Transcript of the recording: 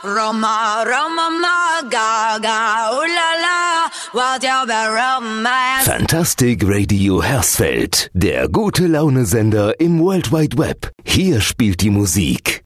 Roma, Roma, ma, gaga, ooh la la, what you be romance. Fantastic Radio Hersfeld, der gute Laune-Sender im World Wide Web. Hier spielt die Musik